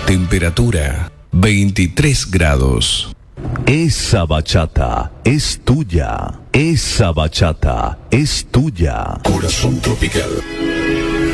Temperatura 23 grados. Esa bachata es tuya. Esa bachata es tuya. Corazón tropical.